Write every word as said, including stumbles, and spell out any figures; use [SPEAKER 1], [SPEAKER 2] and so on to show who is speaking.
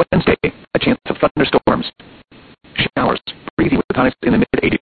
[SPEAKER 1] Wednesday, a chance of thunderstorms. Showers, breezy with highs in the mid eighties.